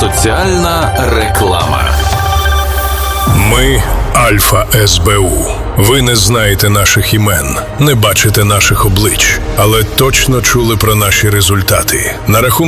Соціальна реклама. Ми Альфа СБУ. Ви не знаєте наших імен, не бачите наших облич, але точно чули про наші результати. На рахунку